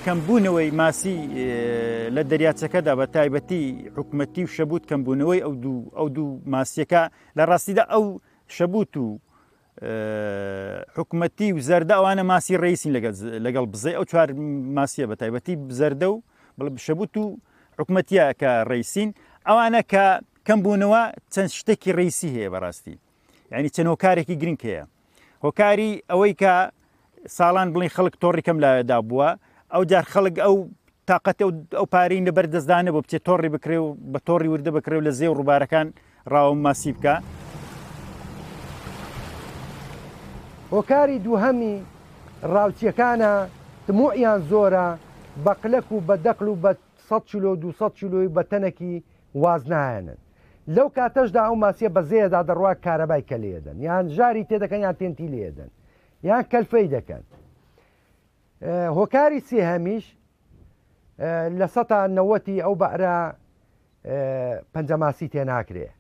کەمبوونەوەی ماسی لە دەریاچەکەدا بە تایبەتی حکومەتی و شەبوت کەمبوونەوەی ئەو دوو ماسیەکە لە ڕاستیدا ئەو شەبوت و حکومەتی و زەردە ئەوانە ماسی ڕئیسین لەگەڵ بزەی ئەو چوار ماسیە بە تایبەتی زەردە و شەبوت و حکومەتیە کە ڕئیسین ئەوانە کە کەمبوونەوە چەند شتێکی ڕئیسی هەیە بەڕاستی یعنی چەند هۆکارێکی گرنگ هەیە هۆکاری ئەوەی کە ساڵان بڵین خەڵک تۆڕی کەم لایەدا بووە ئەو جار خەڵک ئەو تااقەت ئەو پارەی لەبەر دەستدانە بۆ بچێت تۆڕی بکرێ و بە تۆڕی وردە بکرێ و لە زێ و ڕووبارەکان ڕاوە ماسی بکە. هۆکاری دووهەمی ڕاوچیەکانە تموعیان زۆرە بە قلەک و بە دەقل و بە 100 کیلۆ 200 کیلۆی بە تەنەکی وازنایەنن لەو کاتەشدا ئەو ماسیە بە زێدا دەڕوا کارەبای کە لێدەن یان ژاری تێدەکەن یان تێنتی لێدەن یان کەلفەی دەکەن. هۆکاری سێهەمیش لە 190 ئەو بەعرە پەنجەماسی تێناکرێ